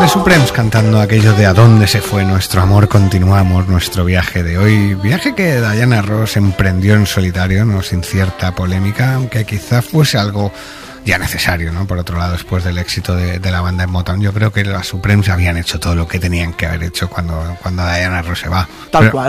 Supremes cantando aquello de a dónde se fue nuestro amor, continuamos nuestro viaje de hoy, viaje que Diana Ross emprendió en solitario, no sin cierta polémica, aunque quizá fuese algo ya necesario, ¿no? Por otro lado, después del éxito de la banda en Motown, yo creo que las Supremes habían hecho todo lo que tenían que haber hecho cuando Diana Ross se va. Tal cual.